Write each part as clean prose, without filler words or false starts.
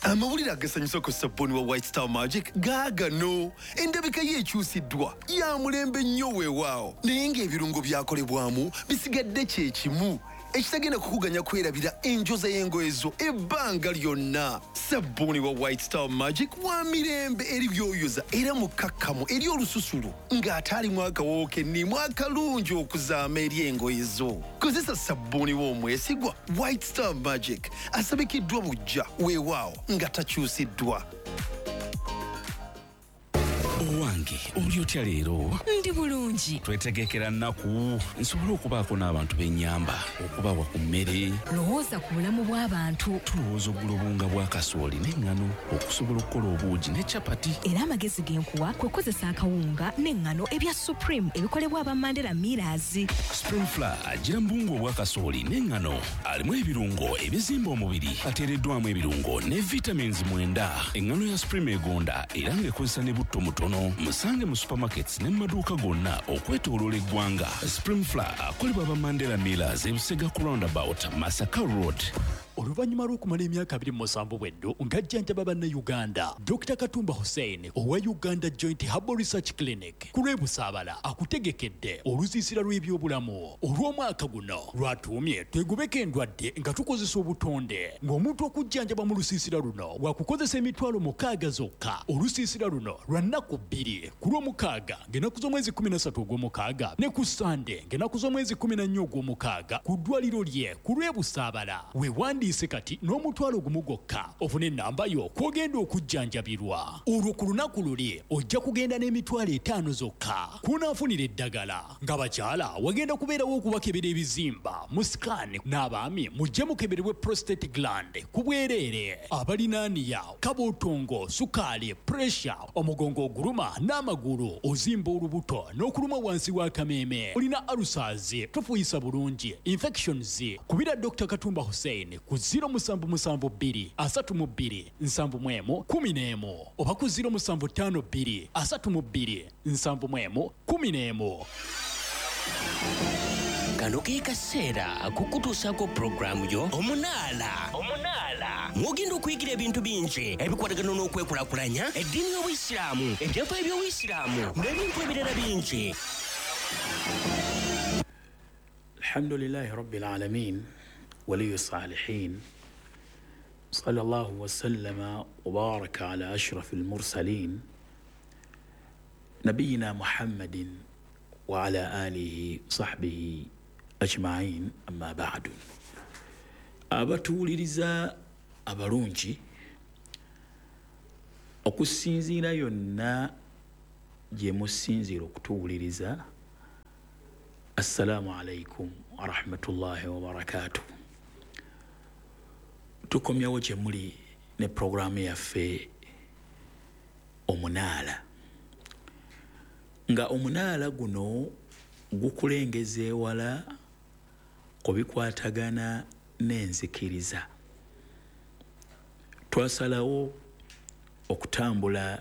amawulire agasanyusa ku sabbuuni wa White Star Magic gaagano endabika ye ekyusiddwa ya mulembe nnyo weewaawo naye ng'ebirungo byakolebwamu bisigadde kye kimu ekitagenda kukuganya kwerabira enjoza y'engoye zo ebbanga lyonna. Sabbuuni wa White Star Magic wa mirembe eri byoyoza era mukakkamu eri olususulu ng'ate alimu akawoowo kennimu akalungi okuzaama eri engoye zo. Kozesa sabbuuni w'omwesigwa White Star Magic asabikiddwa bujja weewaawo nga takyusiddwa. Owange oli otya leero? Ndi bulungi. Twetegekera nnaku nsobola okubaako n'abantu b'ennyamba okubawa ku mmere. Lowooza ku bulamu bw'abantu. Tulowooza oggula obunga bwa kasooli n'eŋŋano okusobola okukola obuugi ne capati. Era amagezi genkuwa kwe kukozesa akawunga n'eŋŋano ebya Supreme ebikolebwa aba Mandela Millers. Supreme Flour agira mu buwunga obwa kasooli n'eŋŋano alimu ebirungo ebizimba omubiri ateereddwamu ebirungo ne vitamins 9. Eŋŋano ya Supreme egonda era ng'ekozesa ne butto mutono. Musange mu supermarkets ne maduuka gonna okwetooloola eggwanga. Supreme Flour akolebwa aba Mandela Millers ebusega ku roundabout Masaka Road. Oluvannyuma lw'okumala emyaka 27 bweddo ng'ajjanjaba bannayuganda, Dr. Katumba Hussein owa Uganda Joint Herbal Research Clinic ku lw'ebusaabala akutegekedde olusiisira lw'ebyobulamu olw'omwaka guno lwatuumye twegobeko endwadde nga tukozesa obutonde ng'omuntu okujjanjaba mu lusiisira luno wakukozesa emitwalo 6 zokka. Olusiisira luno lwa nnaku 2 ku lw'omukaaga ng'ennaku z'omwezi 13 ogw'omukaaga ne ku Sande ng'ennaku z'omwezi 14 ogw'omukaaga ku ddwaliro lye ku lw'ebusaabala. Weewandi kati n'omutwalo gumu gwokka ofune ennamba yo kw'ogenda okujjanjabirwa. Olwo ku lunaku luli ojja kugenda n'emitwalo 5 zokka kunaafunira eddagala. Ng'abakyala wagenda kubeerawo okubakebera ebizimba mu scan, n'abaami mujje mukeberebwe prostate gland ku bwereere, abalinaaniya, kabootongo, sukaali, pressure, omugongo oguluma n'amagulu, ozimba olubuto n'okuluma wansi w'akameeme, olina ulcers, tofuuyisa bulungi, infections, kubira Dr. Katumba Hussein ku 0772 32 71 11 oba ku 0752 32 71 11. Kano ke kaseera kukutuusako programu yo Omunaala. Mugenda okuyigira ebintu bingi ebikwatagana n'okwekulaakulanya eddiini y'Obuyisiraamu, ebyafaayo by'Obuyisiraamu n'ebintu ebirala bingi. Alhamdulillahi Rabbil Alamin ولي الصالحين صلى الله وسلم وبارك على أشرف المرسلين نبينا محمد وعلى آله صحبه أجمعين. أما بعد abatuwuliriza abalungi okusinziira yonna gye musinziira okutuwuliriza, assalamu alaikum wa rahmatullahi wa barakatuh. Tukomyewo gye muli ne programu yaffe Omunaala, nga omunaala guno gukulengeza ewala ku bikwatagana n'enzikiriza. Twasalawo okutambula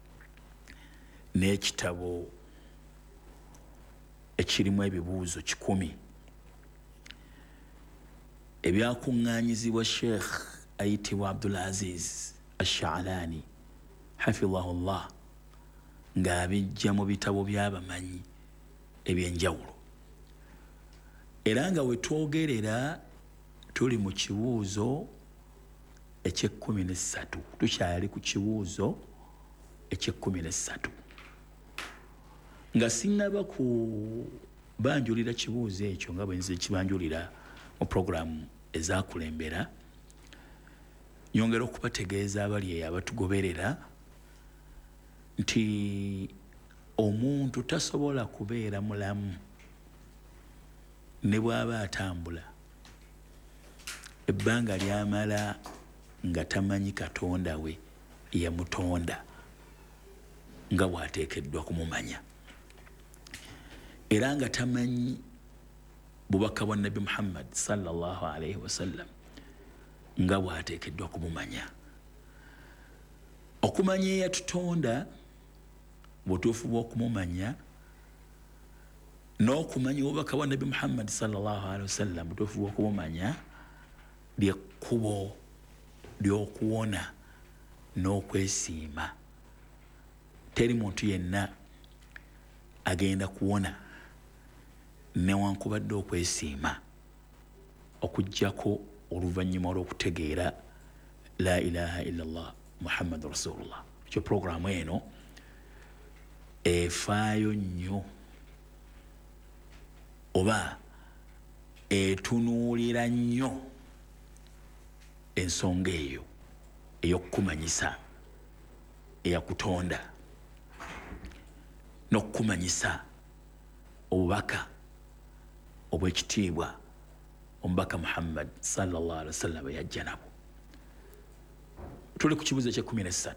n'ekitabo ekirimu ebibuuzo 100 ebyakuŋŋaanyizibwa Sheikh ayitibwa Abdul Aziz Ash-Sha'lani hafidhahullah ng'abijja mu bitabo by'abamanyi eby'enjawulo. Era nga we twogerera tuli mu kibuuzo eky'13, tukyali ku kibuuzo eky'13 nga sinnaba kubanjulira kibuuzo ekyo nga bwe nze kibanjulira mu programu ezakulembera. Nyongera okubategeeza abali abatugoberera nti omuntu tasobola kubeera mulamu ne bw'aba atambula ebbanga lyamala nga tamanyi Katonda we yamutonda nga bw'ateekeddwa kumumanya, era nga tamanyi bubaka bwa Nabi Muhammad sallallahu alaihi wasallam nga bw'ateekeddwa kumumanya. Okumanya eyatutonda butuufu bw'okumumanya n'okumanya obubaka bwa Nabi Muhammad sallallahu alaihi wasallam butuufu bw'okumumanya ly'ekkubo ly'okuwona n'okwesiima. Teri muntu yenna agenda kuwona newankubadde okwesiima okuggyako oluvannyuma olw'okutegeera la ilaha illallah muhammadu rasulullah. Ekyo puroguramu eno efaayo nnyo oba etunuulira nnyo ensonga eyo ey'okukumanyisa eyakutonda n'okukumanyisa obubaka obw'ekitiibwa omubaka Muhammad sallallahu alaihi wasallam yajja nabo. Tuli ku kibuuzo ekye-13.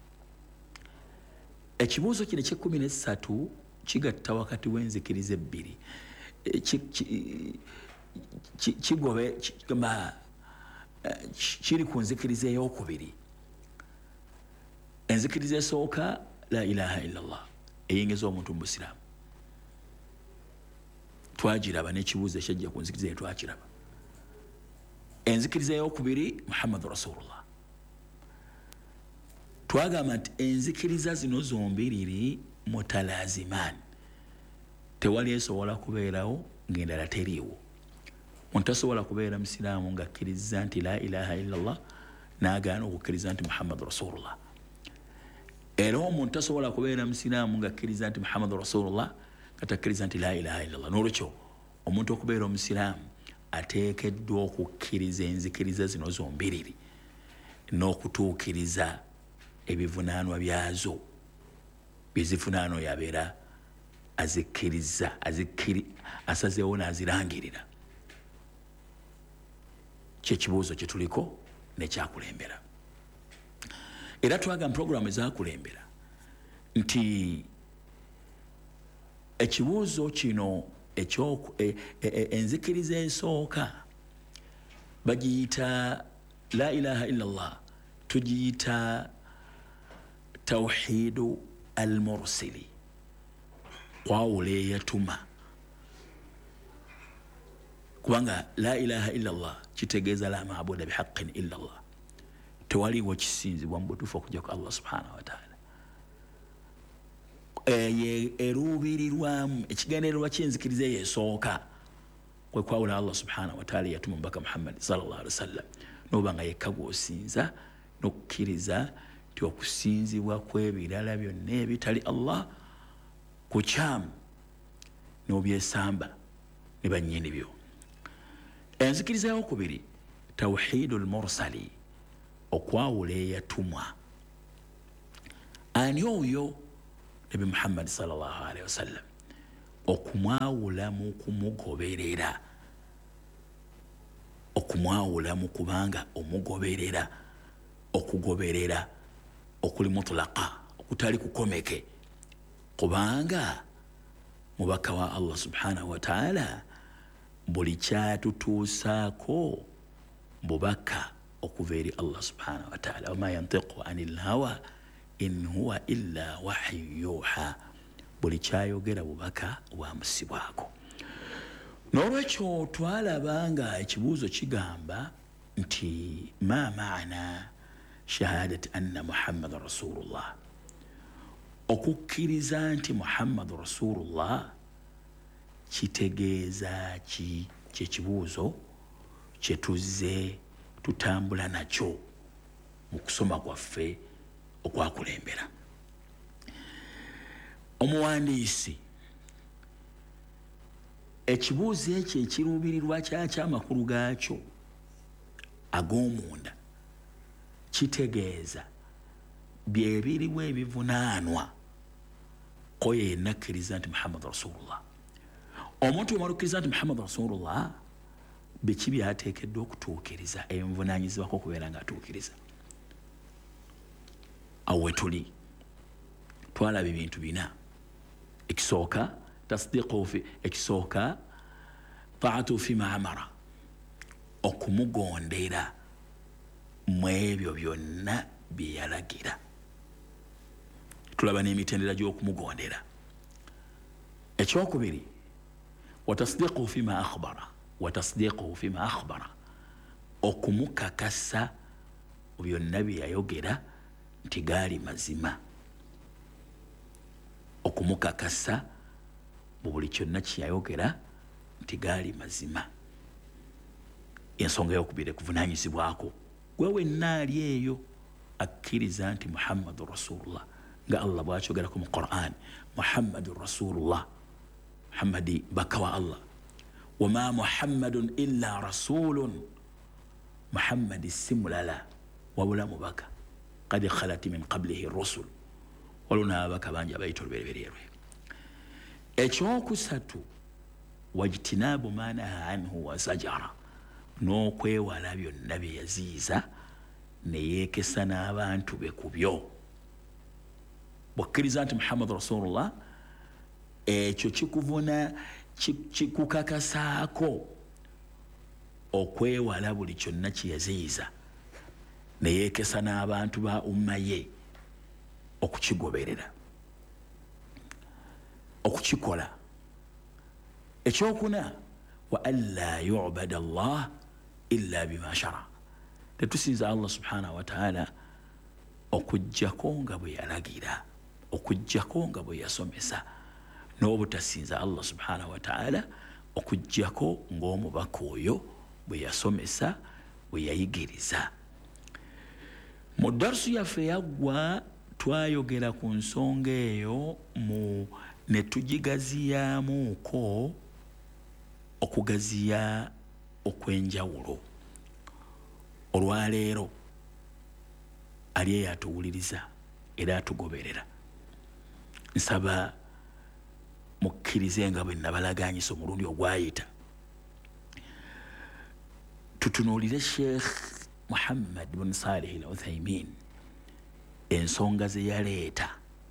Ekibuuzo kino ekye-13 kigatta wakati w'enzikiriza ebbiri. Kiri ku nzikiriza ey'okubiri. Enzikiriza esooka la ilaha illallah eyingiza omuntu mu busiraamu. Twagiraba n'ekibuuzo ekyajja ku nzikiriza eyo twakiraba. Enzikiriza ey'okubiri Muhammadu rasulullah. Twagamba nti enzikiriza zino zombiriri mutalaziman. Tewali esobola kubeerawo ng'endala teriiwo. Omuntu tasobola kubeera musiraamu ng'akkiriza nti la ilaha illallah n'agaana okukkiriza nti Muhammadu rasulullah. Era omuntu tasobola kubeera musiraamu ng'akkiriza nti Muhammadu rasulullah nga takkiriza nti la ilaha illallah. N'olwekyo omuntu okubeera omusiraamu ateekeddwa okukkiriza enzikiriza zino zombiriri n'okutuukiriza ebivunaanwa byazo byezivunaanwa yabeera azikkiriza asazeewo n'azirangirira. Kyekibuuzo kye tuliko n'ekyakulembera. Era twagamba puroguramu ezakulembera nti ekibuuzo kino enzikiriza ensooka bagiyita la ilaha illallah, tugiyita tawhidu al-mursili, kwawula eyatuma. Kubanga la ilaha illallah kitegeeza la maabuda bihaqqin illallah, tewaliwo kisinzibwa mu butuufu okujja ku Allah subhanahu wa ta'ala. Eruubirirwamu ekigendererwa ky'enzikiriza esooka kwe kwawula Allah subhanahu wa ta'ala yatuma omubaka Muhammad sallallahu alaihi wasallam n'oba nga yekka gw'osinza n'okukkiriza nti okusinzibwa kw'ebirala byonna ebitali Allah kukyamu n'obyesamba ne bannyini byo. Enzikiriza y'okubiri tawhidul mursali, okwawula eyatumwa. Ani oyo? Nabi Muhammad sallallahu alaihi wasallam. Okumwawula mu kumugoberera, okumwawula mu kubanga omugoberera, okugoberera okuli mutlaqa, okutali kukomeke, kubanga mubaka wa Allah subhanahu wa ta'ala buli kyatutuusaako bubaka okuva eri Allah subhanahu wa ta'ala. Wama yantiqu anil hawa in huwa illa wahyu yuha, buli kyayogera bubaka bwamusibwako. N'olwekyo twalabanga ekibuuzo kigamba nti ma maana shahadat anna Muhammad rasulullah, okukkiriza nti Muhammad rasulullah kitegeeza ki? Kyekibuuzo kye tuzze tutambula nakyo mu kusoma kwaffe okwakulembera. Omuwandiisi ekibuuzo ekyo ekiruubirirwa ky'amakulu gaakyo ag'omunda kitegeeza bye birimu ebivunaanwa ko yenna akkiriza nti Muhammad rasulullah. Omuntu omala okukkiriza nti Muhammad rasulullah biki byateekeddwa okutuukiriza, envunaanyizibwako okubeera ng'atuukiriza. Awo we tuli twalaba ebintu bina. Ekisooka tasdiqu fi, ekisooka taatu fima amara, okumugondera mu ebyo byonna bye yalagira. Tulaba n'emitendera gy'okumugondera. Ekyokubiri watasdiqu fima akhbara, watasdiqu fima akhbara, okumukakasa byonna bye yayogera nti gaali mazima, okumukakasa mu buli kyonna kyeyayogera nti gaali mazima. Ensonga yokubiri kuvunaanyizibwako gwe wenna ali eyo akkiriza nti Muhammadu Rasulullah, nga Allah bw'akyogerako mu Qur'an, Muhammadu Rasulullah, Muhammadi baka wa Allah. Wama Muhammadun illa rasulun, Muhammadi si mulala wabula mubaka, qad khalat min qablihi rusul, waluna abaka bangi abayita olubereberye. Ekyokusatu wajtinabu ma naha anhu wa zajara, n'okwewala byonna bye yaziiza ne yeekesa n'abantu be ku byo. Bw'okkiriza nti Muhammadu Rasulullah, ekyo kikuvuna kikukakasaako okwewala buli kyonna kye yaziiza ne yeekesa n'abantu ba umma ye okukigoberera, okukikola. Ekyokuna wa alla yu'bada Allah illa bima shara, tetusinza Allah subhanahu wa ta'ala okujjako nga bwe yalagira, okujjako nga bwe yasomesa, n'obutasinza Allah subhanahu wa ta'ala okujjako ng'omubaka oyo bwe yasomesa, bwe yayigiriza. Mu darusu yaffe yaggwa twayogera ku nsonga eyo ne tugigaziyaamuuko okugaziya okw'enjawulo. Olwaleero ali eyo atuwuliriza era atugoberera, nsaba mukkirize nga bwe nabalaganyisa omulundi ogwayita, tutunuulire Sheikh Muhammad bin Salih al-Uthaymin ensonga ze yaleeta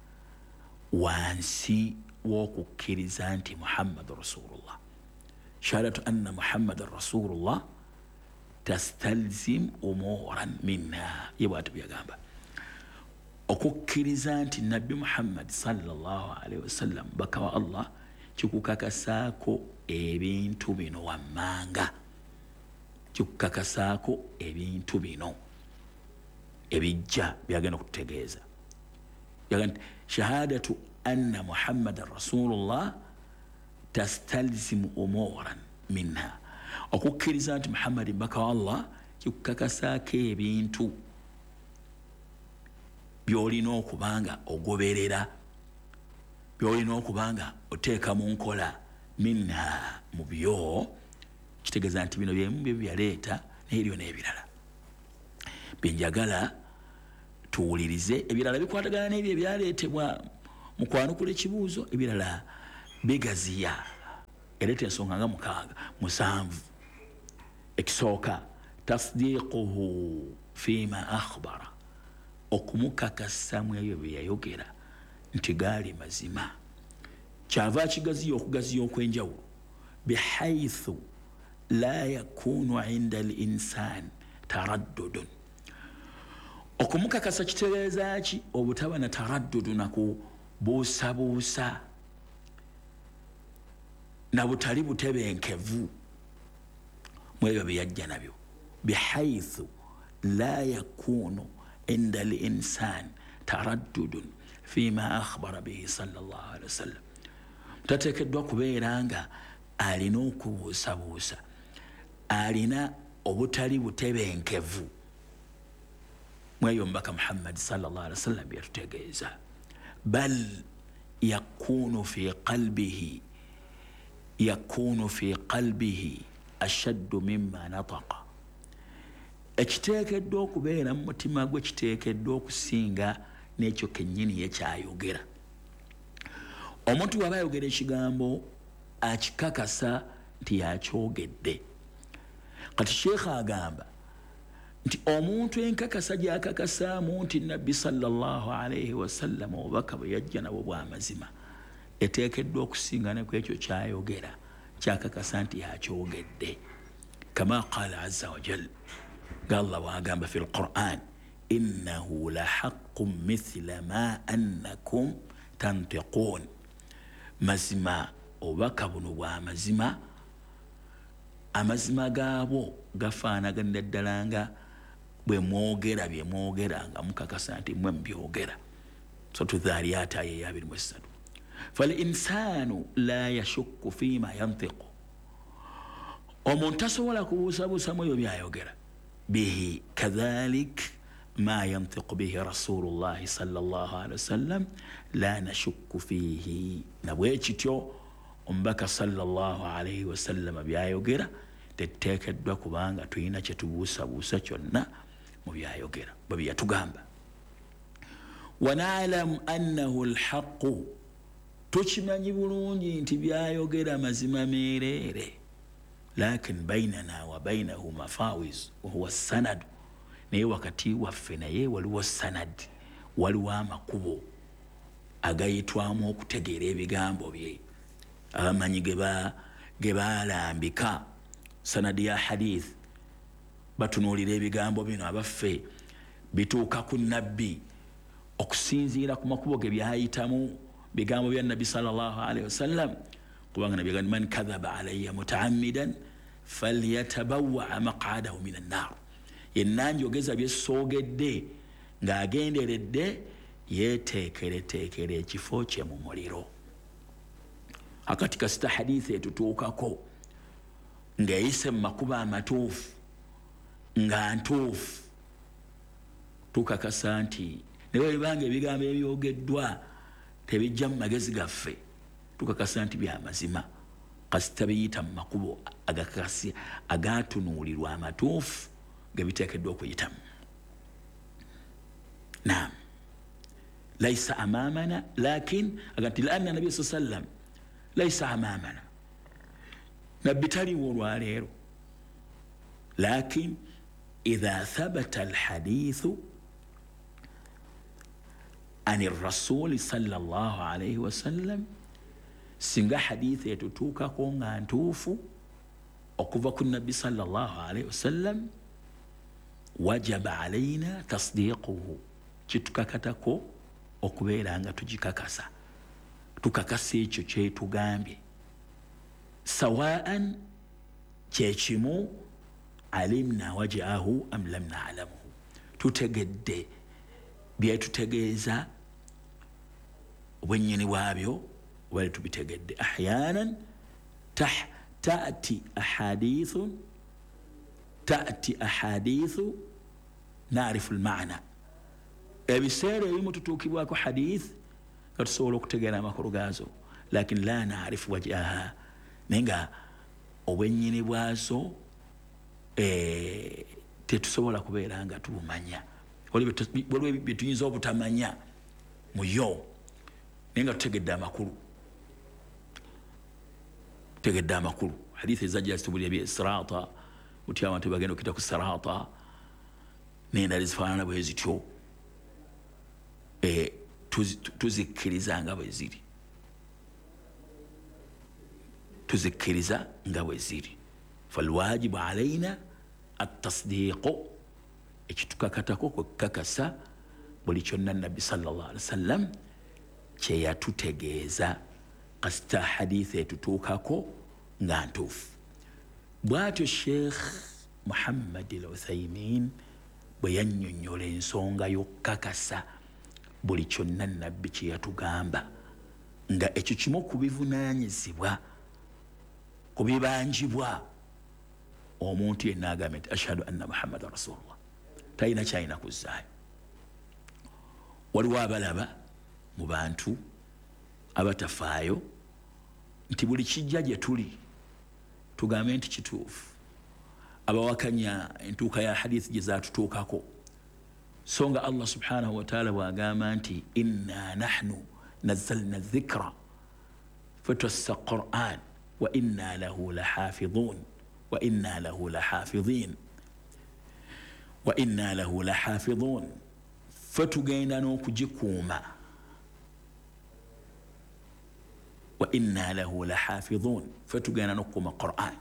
wansi w'okukkiriza nti Muhammadu Rasulullah. Shahadatu anna Muhammadan Rasulullah tastalzim umuran minha, ye bw'ati byagamba. Okukkiriza nti Nabbi Muhammad sallallahu alaihi wasallam baka wa Allah kikukakasaako ebintu bino wammanga, kikukakasaako ebintu bino ebijja byagenda okutegeeza. Shahadatu anna Muhammadan Rasulullah tastalzimu umuran minha, okukkiriza nti Muhammad baka wa Allah kikukakasaako ebintu byolina okubanga ogoberera, byolina okubanga oteeka mu nkola. Minha, mu byo, kitegeeza nti bino byemu bye byaleeta n'ebyo n'ebirala. Benjagala tuwulirize, ebirala bikwatagana n'ebyo ebyaleetebwa mu kwanukula ekibuuzo, ebirala bigaziya. Ereeta ensonga nga 7. Ekisooka, tasdiquhu fima akhbara, okumukakasa mu ebyo bye yayogera nti gaali mazima. Kyava kigaziya okugaziya okw'enjawulo, bihaythu la yakunu inda al-insan taraddudun. Okumukakasa kitegeeza ki? Obutaba na taraddudu na kubuusabuusa na butali butebenkevu mu ebyo bye yajja nabyo. Bihaythu la yakunu عند الإنسان تردد فيما أخبر به صلى الله عليه وسلم. Tateekeddwa kubeera nga alina okubuusabuusa, alina obutali butebenkevu mu eyo omubaka Muhammad sallallahu alaihi wasallam bye yatutegeeza. Bal yakunu fi qalbihi ashaddu mimma nataqa. Ekiteekeddwa okubeera mu mutima gwe kiteekeddwa okusinga n'ekyo kennyini ye kyayogera. Omuntu bw'aba ayogera ekigambo akikakasa nti yakyogedde. Kati Sheikh agamba nti omuntu enkakasa gy'akakasaamu nti Nabbi sallallahu alaihi wasallam obubaka bwe yajja nabwo bw'amazima, eteekeddwa okusinga ne ku ekyo kyayogera kyakakasa nti yakyogedde. Kama qaala azza wa jalla, Allah wagamba fi al-Qur'an, innahu la haqqun mithla ma annakum tantiqun. Mazima obubaka buno bwa mazima, amazima gaabwo gafaanagana ddala nga bwe mwogera bye mwogera nga mukakasa nti mwe mbyogera. Suratu Dhariyat aya ya 23. Fal-insanu la yashukku fima yantiqu. Omuntu asobola kubuusabuusamu ebyo byayogera. Bihi kadhalik ma yantiqu bihi Rasulullahi sallallahu alaihi wasallam la nashukku fihi. Na bwe kityo omubaka sallallahu alaihi wasallam byayogera tetteekeddwa kubanga tulina kye tubuusabuusa kyonna mu byayogera bwe byatugamba. Wa na'lamu annahu al-haqqu. Tukimanyi bulungi nti byayogera mazima meerere. Lakin bainana wa bainahu mafawiz wa huwa sanad. Naye wakati waffe naye waliwo sanad, waliwo amakubo agayitwamu okutegeera ebigambo bye. Abamanyi ge baalambika sanadi ya hadith batunuulira ebigambo bino abaffe bituuka ku nabbi okusinziira ku makubo ge byayitamu bigambo bya nabbi sallallahu alaihi wasallam. Kubanga nabbi agamba man kadhaba alayya mutaammidan falyatabawwa maq'adahu minan nar. Yenna njogeza byesoogedde ng'agenderedde yeeteekereteekere ekifo kye mu muliro. Akati kasita hadithi etutuukako ng'eyise mu makubo amatuufu nga ntuufu, tukakasa nti naye bibanga ebigambo ebyogeddwa tebijja mu magezi gaffe, tukakasa nti bya mazima kasita biyita mu makubo agakakasi agatunuulirwa amatuufu ge biteekeddwa okuyitamu. Naam, laisa amamana lakin agati lanna nabiyyu sallallahu alayhi wasallam laisa amamana. Nabbi taliwo olwaleero. Lakin idha thabata alhadithu ani rasuli sallallahu alayhi wasallam, singa hadithi etutuukako nga ntuufu okuva ku nabbi sallallahu alayhi wasallam, wajaba alayna tasdiquhu. Kitukakatako okubeera nga tugikakasa, tukakasa ekyo kyetugambye. Sawaan kyekimu alimna wajahu am lam na'lamuhu. Tutegedde byetutegeeza obwennyini bwabyo wali tubitegedde. Ahyanan ta'ti ahadithu na'rifu al-ma'na. Ebiseera ebimu tutuukibwako hadith nga tusobola okutegeera amakulu gaazo, lakin la na'rifu wajaha. Naye nga obwennyini bwazo tetusobola kubeera nga tubumanya. Waliwo bye tuyinza obutamanya muyo naye nga tutegedde amakulu. Tegedde amakulu. Hadithi ezajja zitubulira by'esirata, otya abantu bagenda okuyita ku sirata n'endala ezifaanana bwe zityo, tuzikkiriza nga bwe ziri. Tuzikkiriza nga bwe ziri. Falwajibu alayna at-tasdiqu. Ekitukakatako kwekakasa buli kyonna nabbi sallallahu alaihi wasallam kye yatutegeeza kasita hadithi etutuukako nga ntuufu. Bw'atyo Sheikh Muhammad al-Uthaymin bwe yannyonnyola ensonga y'okukakasa buli kyonna nabbi kye yatugamba, nga ekyo kimu ku bivunaanyizibwa ku bibanjibwa omuntu yenna agamba nti ashhadu anna Muhammadan rasulullah, talina kyalina kuzzaayo. Waliwo abalaba mu bantu abatafaayo nti buli kijja gye tuli tugambe nti kituufu, abawakanya entuuka ya hadithi gye zaatutuukako. So nga Allah subhanahu wa ta'ala bw'agamba nti inna nahnu nazzalna dhikra fatassa Qur'an wa inna lahu lahafidhun wa inna lahu lahafidhin wa inna lahu lahafidhun. Fatugenda n'okugikuuma wa inna lahu lahafidhun, fatugenda n'okukuuma Qur'an.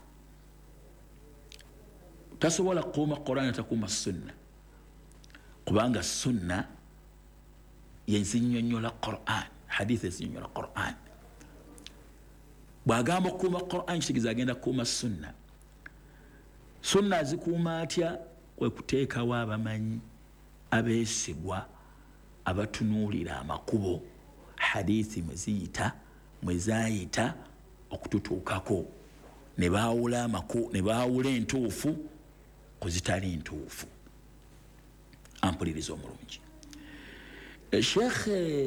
Tasobola kukuuma Qur'an atakuuma sunna, kubanga sunna yezinnyonnyola Qur'an, hadithi ezinnyonnyola Qur'an. Bw'agamba okukuuma Qur'an kitegeeza agenda kukuuma sunna. Sunna azikuuma atya? kwe kuteekawo abamanyi abeesigwa abatunuulira amakubo hadithi mwe zaayita okututuukako ne baawula entuufu ku zitali ntuufu. Ampuliriza omulungi. Sheikh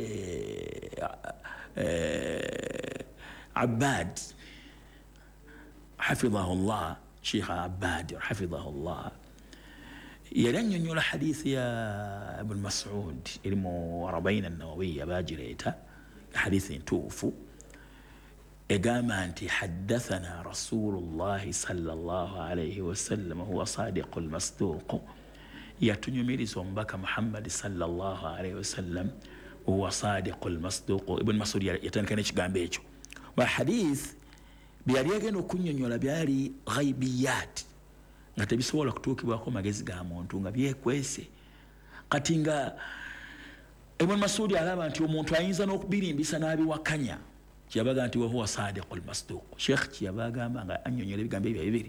Abbad hafidhahullah, Sheikh Abbad hafidhahullah, yali annyonnyola hadithi ya Ibn Mas'ud eri mu 40 an-Nawawiyya baagireeta, hadithi ntuufu egamba nti haddathana Rasulullahi sallallahu alayhi wasallam huwa sadiqul masduq, yatunyumiriza omubaka Muhammad sallallahu alayhi wasallam huwa sadiqul masduq. Ibn Mas'ud yatandika n'ekigambo ekyo. Ba hadith byali agenda okunnyonnyola byali ghaibiyat nga tebisobola kutuukibwako magezi ga muntu nga byekwese. Kati nga Ibn Mas'ud alaba nti omuntu ayinza n'okubirimbisa n'abiwakanya, kyabaga nti wahuwa sadiqul masduq. Sheikh kyabagamba nga annyonnyola ebigambo ebyo bibiri,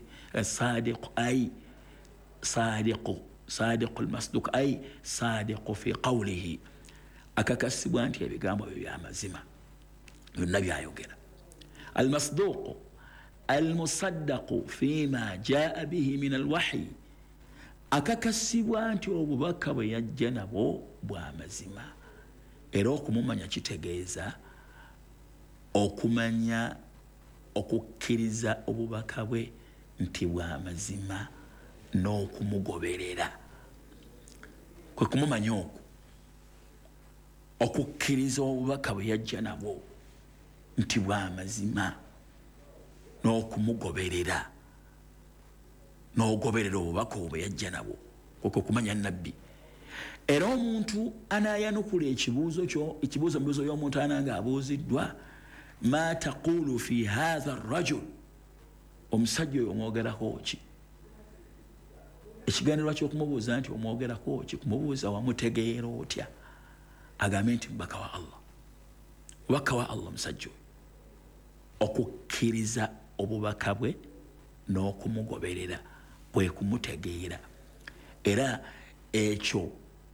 sadiqul masduq ay sadiqu fi qawlihi, akakasibwa nti ebigambo byo by'amazima byonna byayogera. Almasduq almusaddaqu fima jaa bihi min alwahyi, akakasibwa nti obubaka bwe yajja nabwo bw'amazima. Era okumumanya kitegeeza okumanya okukkiriza obubaka bwe nti bw'amazima n'okumugoberera. Kwe kumumanya okwo, okukkiriza obubaka bwe yajja nabwo nti bw'amazima n'okumugoberera, n'ogoberera obubaka obwe yajja nabwo, kwe kumanya nabbi. Era omuntu anayanukula ekibuuzo mu bibuuzo by'omuntu ananga abuuziddwa, ma taqulu fi hadha arrajul, omusajja oyo omwogerako ki? Ekiganirwa ky'okumubuuza nti omwogerako ki, kumubuuza wamutegeera otya? Agambe nti mubaka wa Allah. Mubaka wa Allah omusajja oyo, okukkiriza obubaka bwe n'okumugoberera bwe kumutegeera. Era ekyo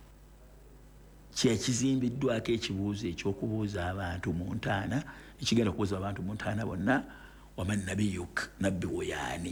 kyekizimbiddwako ekibuuzo ekyokubuuza abantu mu ntaana, ekigenda okubuuza abantu mu ntaana bonna, waman nabiyuk, nabbi woyaani?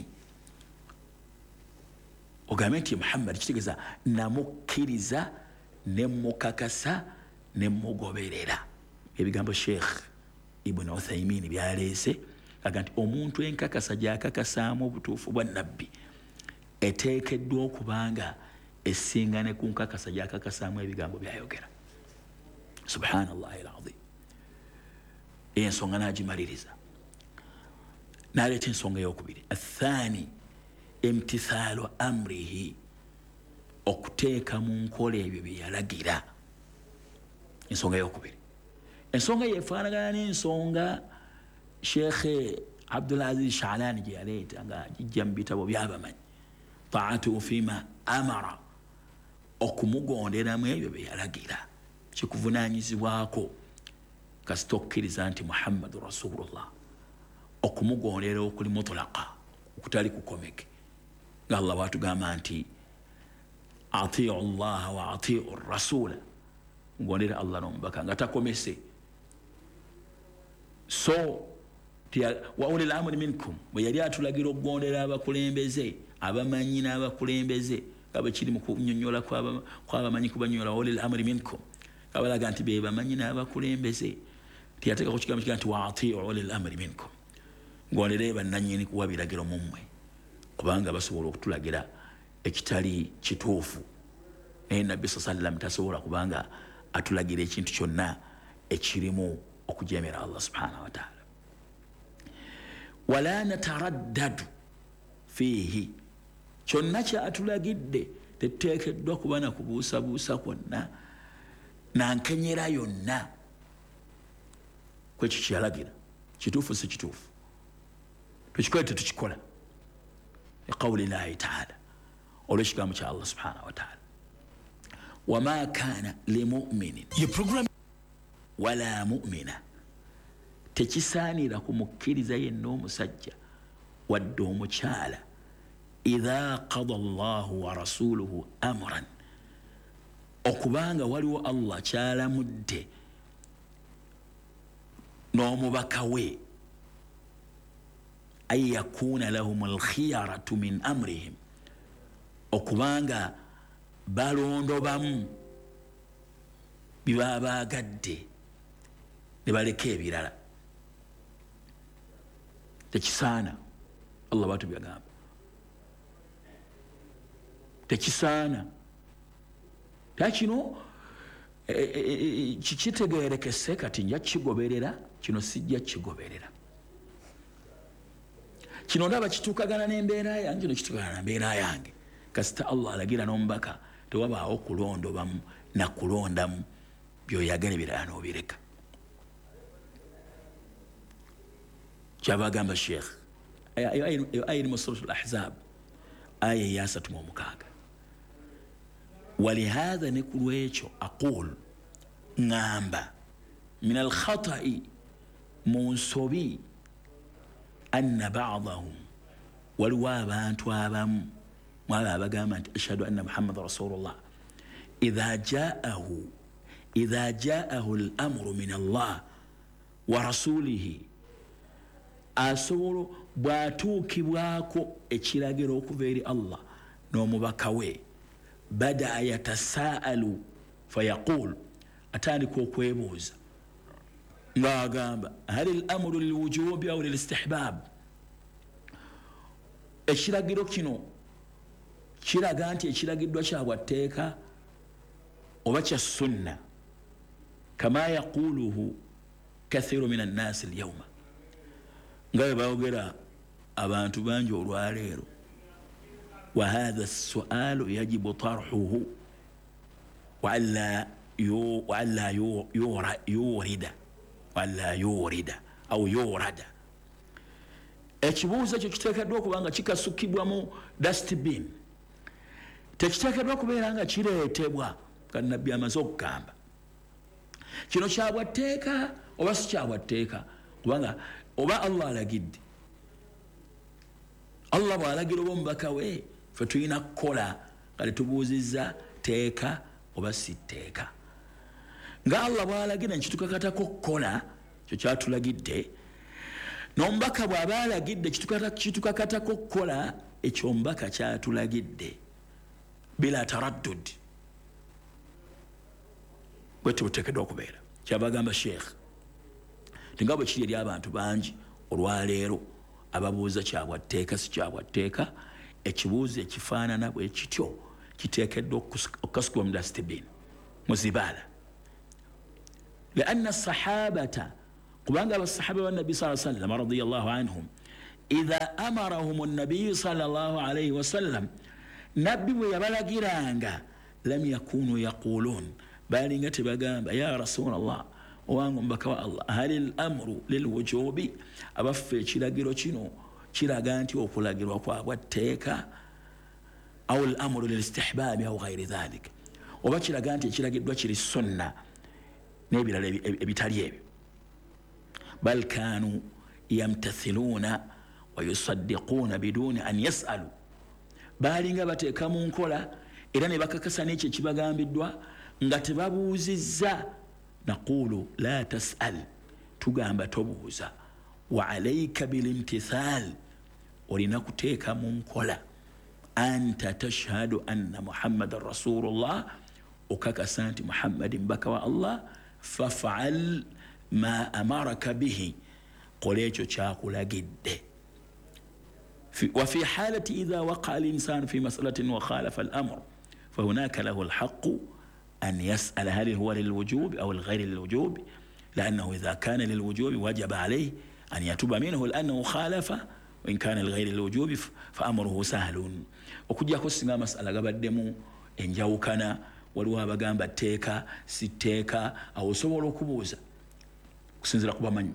Ogambe nti Muhammad, kitegeeza namukkiriza ne mukakasa ne mugoberera. Ebigambo Sheikh Ibn Uthaymin byaleese aga nti omuntu enkakasa gy'akakasaamu obutuufu bwa nabbi eteekeddwa okubanga essingane ku nkakasa gy'akakasaamu ebigambo byayogera. Subhanallahi al-azim. Ensonga n'agimaliriza n'aleeta ensonga ey'okubiri, athani imtithaalu amrihi, okuteeka mu nkola ebyo bye yalagira. Ensonga ey'okubiri, ensonga yeefaanagana n'ensonga Sheikh Abdul Aziz Sha'lani gye yaleeta nga gijja mu bitabo by'abamanyi, taatuhu fima amara, okumugonderamu ebyo bye yalagira. Kikuvunaanyizibwako kasita okkiriza nti Muhammadu Rasulullah, okumugondera okuli mutlaqa, okutali kukomeke, nga Allah bw'atugamba nti atiu Allah wa atiu rasula, ngondera Allah n'omubaka nga takomese. So wa ulil amri minkum, bwe yali atulagira okugondera abakulembeze, abamanyi n'abakulembeze, nga bwe kiri mu kunnyonnyola kw'abamanyi kubanyonnyola wa ulil amri minkum, abalaga nti be bamanyi n'abakulembeze. Tiyateekako kigambo kiga nti wa atiu ulil amri minkum, ngondere bannannyini kuwa biragiro mu mmwe, kubanga basobola okutulagira ekitali kituufu. Naye nabbi sallam tasobola kubanga atulagira ekintu kyonna ekirimu okujeemera Allah subhanahu wa ta'ala. Wala nataraddadu fiihi, kyonna kyatulagidde tetuteekeddwa kuba na kubuusabuusa kwonna na nkenyera yonna kwekyo kyeyalagira, kituufu si kituufu, tukikola tetukikola. Liqawli llahi ta'ala, olw'ekigambo kya Allah subhanahu wa ta'ala, wama kana limuminin wala mu'mina, tekisaanira kumukkiriza yenna omusajja wadde omukyala, idha qada Allahu wa rasuluhu amran okubanga waliwo Allah kyalamudde n'omubaka we ay yakuna lahum alkhiyaratu min amrihim okubanga balondobamu bibabaagadde ne baleka ebirala tekisaana Allah batu byagamba tekisaana takino kitegeerekese kati nja kigoberera kino sijja kigoberera kino ndaba kituukagana n'embeera yange kino kituukagana n'embeera yange kasita Allah alagira n'omubaka tewabaawo kulondobamu na kulondamu byoyagala ebirala n'obireka kyabagamba sheikh ayiri mu suratul ahzab aya ya 36 ولهذا نكرويتشو أقول نامبا من الخطأ منصبي أن بعضهم والوابان توابم وابا قامت أشهد أن محمد رسول الله إذا جاءه الأمر من الله ورسوله أسول باتوكي واكو اتشلاغيرو كفيري الله نومو بكاوي بدأ يتساءل فيقول أتاني كوكويبوز لا قام هل الأمر للوجوب أو للاستحباب اشراغيرو كينو شراغانتي اشراغيدو شاواتيكا وبچا السنة كما يقوله كثير من الناس اليوم غير باوغيرا abantu bangi olwaleero وهذا السؤال يجب طرحه وألا يورد أو يورد ekibuuzo ekyo kiteekeddwa okuba nga kikasukibwamu dustbin tekiteekeddwa kubeera nga kireetebwa kannabbi amaze okugamba kino kyabwatteeka oba si kyabwatteeka kubanga oba Allah alagidde Allah bw'alagira oba omubaka we fe tulina kukola kale tubuuzizza teeka oba si teeka nga Allah bw'alagira nekitukakatako okukola kyo kyatulagidde n'omubaka bw'aba alagidde kitukakatako okukola ekyo omubaka kyatulagidde bila taraddud bwetyo buteekeddwa okubeera kyabagamba sheikh tinga bwe kiri eri abantu bangi olwaleero ababuuza kyabwatteeka si kyabwatteeka ekibuuzo ekifaanana bwe kityo kiteekeddwa okukasukibwa mu dustbin mu zibaala lianna sahabata kubanga abasahaba bannabbi saa sallam radiyallahu anhum idha amarahum nnabiyu sallallahu alayhi wasallam nabbi bwe yabalagiranga lam yakunu yaquluun baalinga tebagamba ya rasulallah owange omubaka wa Allah hal amru lilwujubi abaffe ekiragiro kino kiraga nti okulagirwa kwabwatteeka aw al-amru lilistihbaabi aw ghayri dhalik oba kiraga nti ekiragiddwa kiri sunna n'ebirala ebitali ebyo bal kanu yamtathiluuna wa yusaddiquuna biduuni an yasalu baalinga bateeka mu nkola era ne bakakasa n'ekyo ekibagambiddwa nga tebabuuzizza naqulu la tas'al tugamba tobuuza wa alayka bilimtithal olina kuteeka mu nkola anta tashhadu anna muhammadan rasulullah okakasa nti muhammadin mbaka wa Allah faf'al ma amaraka bihi kola ekyo kyakulagidde وفي حالة إذا وقع الإنسان في مسألة وخالف الأمر فهناك له الحق أن يسأل هل هو للوجوب أو الغير للوجوب لأنه إذا كان للوجوب وجب عليه أن يتوب منه لأنه خالف وإن كان الغير للوجوب فأمره سهل وكجي أخصنا مسألة قبل enjawo kana waliwo abagamba tteeka si tteeka awo osobola okubuuza kusinzira ku bamanyi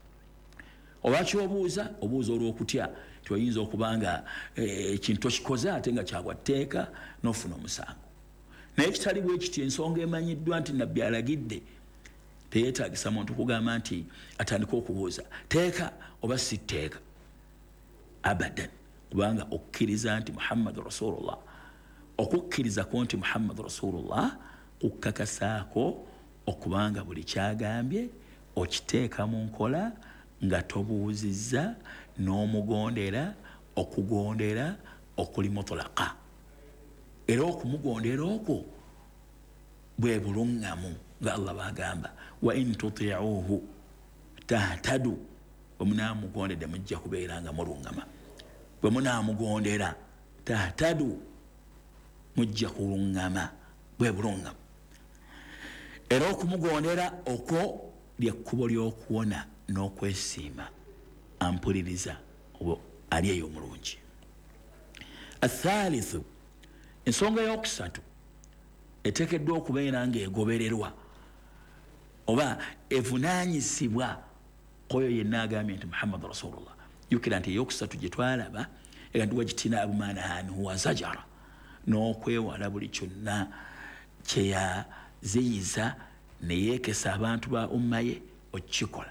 oba kyobuuza obuuza olw'okutya tuyinza okubanga ekintu okikoze ate nga kyabwa tteeka n'ofuna omusango naye kitali bwe kiti ensonga emanyiddwa nti nabbi alagidde teyeetaagisa muntu kugamba nti atandika okubuuza teeka oba si tteeka abadan kubanga okkiriza nti Muhammadu Rasulullah. Okukkiriza ko nti Muhammadu Rasulullah kukkakasaako okubanga buli kyagambye okiteeka mu nkola nga tobuuzizza n'omugondera okugondera okuli mutlaqa. Era okumugondera okwo bwe buluŋŋamu nga Allah bagamba wa in tuti'uhu tahtadu. Bwe munaamugondedde mujja kubeera nga muluŋŋama. Bwe munaamugondera tahtadu mujja kuluŋŋama bwe buluŋŋamu. Era okumugondera okwo lyekkubo ly'okuwona n'okwesiima. Ampuliriza obo ali eyo omulungi. Athalithu, ensonga eyokusatu eteekeddwa okubeera ng'egobererwa oba evunaanyizibwa koyo yenna agambye nti Muhammadu Rasulullah. Jjukira nti eyokusatu gye twalaba era ndi wajtinaabu maa nahaa anhu wa zajara, n'okwewala buli kyonna kye yaziyiza ne yeekesa abantu ba umma ye okukikola.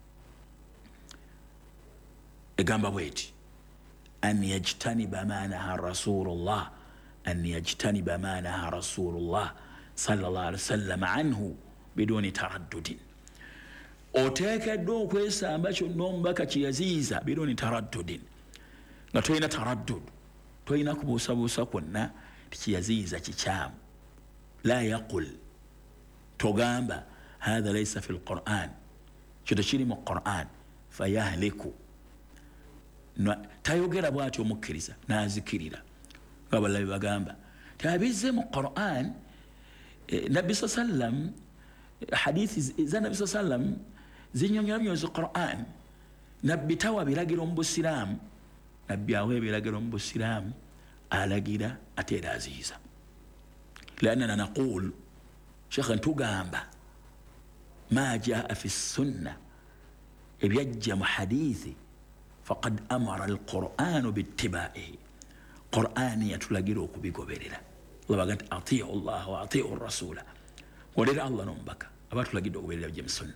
Egamba bweti an yajtaniba maa nahaa Rasulullah, an yajtaniba maa nahaa Rasulullah sallallahu alaihi wasallam anhu biduni taraddudin. Oteekeddwa okwesamba kyonna omubaka kye yaziyiza biduni taraddudin, nga tolina taraddud, tolina kubuusabuusa kwonna tikiyaziyiza kikyamu. La yaqul, togamba hadha laysa fi lquran, kito kiri mu Quran, fayahliku. Tayogera bw'atyo omukkiriza n'azikirira nga balabi bagamba tabizze mu Quran. Nabbi sallam, hadithi za Nabbi sallam zinyonyola byozi Quran. Nabbi tawa biragiro mu Busiraamu, nabbi awa ebiragiro mu Busiraamu alagira ate era aziyiza. Liannana naqul, shekhe ntugamba ma jaa fi sunna, ebyajja mu hadithi faqad amara alqur'anu bittibaihi. Qur'ani yatulagira okubigoberera. Allah bagati atiu Allah wa atiu rasula. Walera Allah nombaka abatulagidde okugoberera bye mu sunna.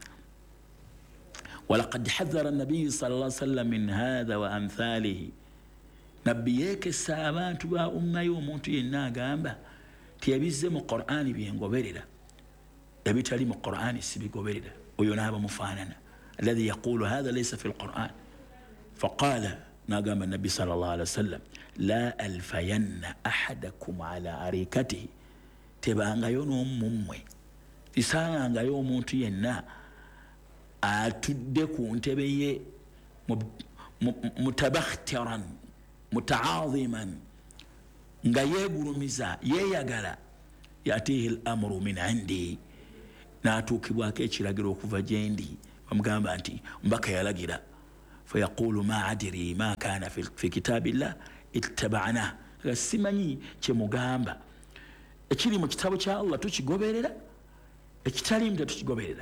ولقد حذر النبي صلى الله عليه وسلم من هذا وأمثاله. نبي yeekesa abantu ba umma y'omuntu yenna agamba tiyabizze mu Qur'ani byengoberera, ebitali mu Qur'ani sibigoberera. Oyo naaba mufaanana alladhi yaqulu hadha laysa fi lquran. Faqala, nagamba nabbi sallallahu alaihi wasallam, la alfayanna ahadakum ala arikatihi, tebangayo n'omummwe, tisangangayo omuntu yenna atudde ku ntebe ye mutabakhtiran mutaaziman, nga yeegulumiza yeeyagala, yatihi al-amru min indi, n'atuukibwako ekiragiro okuva gye ndi. Bamugamba nti mbaka yalagira, fayaqulu ma adiri ma kana fi kitabillah ittaba'na, simanyi kye mugamba, ekiri mu kitabo kya Allah tukigoberera, ekitalimu tetukigoberera.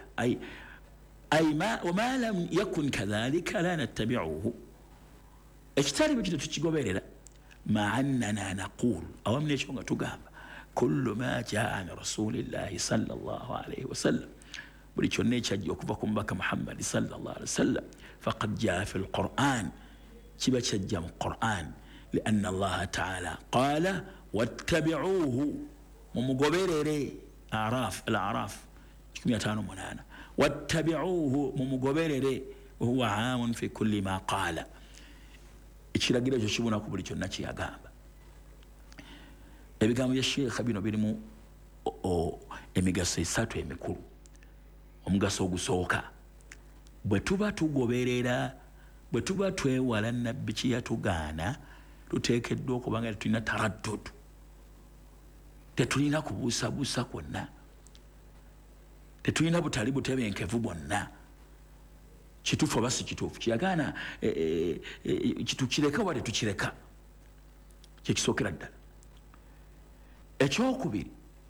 وما لم يكن كذلك لا نتبعه. ekitali bwe tukigoberera. مع أننا نقول أو من يشونغ تقام كل ما جاء عن رسول الله صلى الله عليه وسلم buli kyonna ekyajja okuva ku mubaka Muhammad sallallahu alaihi wasallam faqad jaa fi alquran, kiba kyajja mu Quran. لأن الله تعالى قال واتبعوه, mumugoberere. الأعراف 158. واتبعوه mumugoberere, وهو عام في كل ما قال. ekiragiro ekyo kibuna ku buli kyonna kyeyagamba. Ebigambo bya Sheikh bino birimu emigaso esatu emikulu. Omugaso ogusooka, bwe tuba tugoberera, bwe tuba twewala nabbi kye yatugaana, tuteekeddwa okuba nga tetulina taraddudu, tetulina kubuusabuusa kwonna, tetulina butali butebenkevu bwonna. Kituufu oba si kituufu, kiyagaana tukireka oba tetukireka, kyekisookera ddala. Ekyokubiri,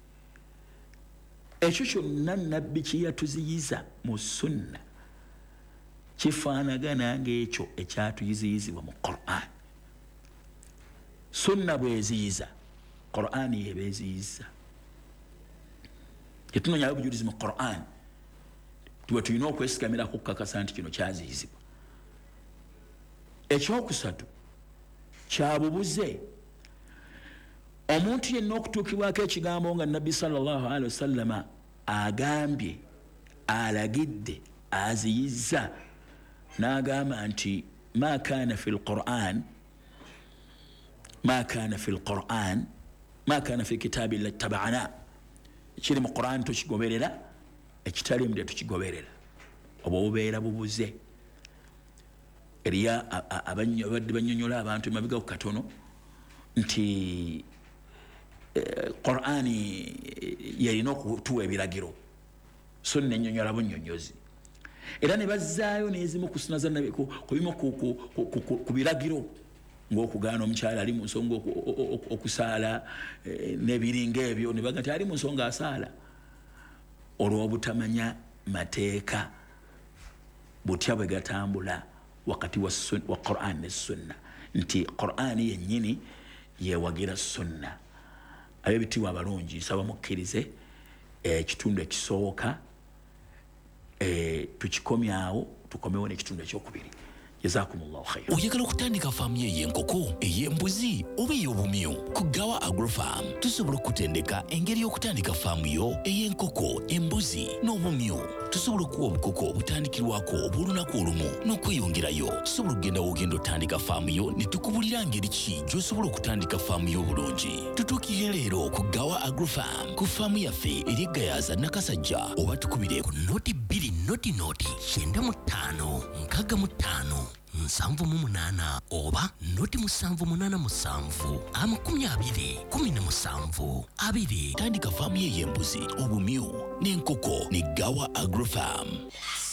ekyo kyonna nabbi kye yatuziyiza mu sunna kifaanagana ng'ekyo ekyatuyiziyizibwa mu Qur'an. Sunna bweziyiza, Qur'an yebeziyiza. Tetunonyayo bujulizi mu Qur'an, tuba tulina okwesigamira kukakasa nti kino kyaziyizibwa. Ekyokusatu, kyabubuze. Omuntu yenna okutuukibwako ekigambo nga nabbi sallallahu alaihi wasallama agambye, alagidde, aziyizza, n'agamba nti ma kana fi lquran, ma kana fi lquran, ma kana fi kitabi lattabana, ekiri mu Quran tukigoberera, ekitali mu tukigoberera. Oba obubeera bubuze. Eriya abadde bannyonnyola abantu emabega ku katono nti Qur'ani yalina okutuwa ebiragiro, so nennyonnyola bunnyonnyozi. Era ne bazzaayo n'ezimu ku sunna za Nabbi ku bimu ku biragiro, ng'okugaana omukyala ali mu nsonga okusaala n'ebiringa ebyo, ne baga nti ali mu nsonga asaala olw'obutamanya mateeka butya bwe gatambula wakati wa Qur'an ne sunna, nti Qur'an yennyini yewagira sunna. Ab'ebitiibwa abalungi nsaba mukkirize ekitundu ekisooka tukikomyawo, tukomewo n'ekitundu ekyokubiri. Jazakumullahu khayr. Oyagala okutandika faamu ey'enkoko, ey'embuzi oba ey'obumyu? Ku Gawa Agrofarm tusobola okutendeka engeri y'okutandika faamu yo ey'enkoko, embuzi n'obumyu. Tusobola okuwa obukoko obutandikirwako obw'olunaku olumu n'okweyongerayo. Tusobola okugenda w'ogenda otandika faamu yo ne tukubulira ngeri ki gy'osobola okutandika faamu yo obulungi. Tutuukire leero ku Gawa Agrofarm ku faamu yaffe eri Gayaza Nakasajja, oba tukubire ku noti 2 noti 95 65 7 oba noti 787 20 17 2. Tandika faamu y'embuzi, obumyu n'enkoko ne Gawa Agrofarm.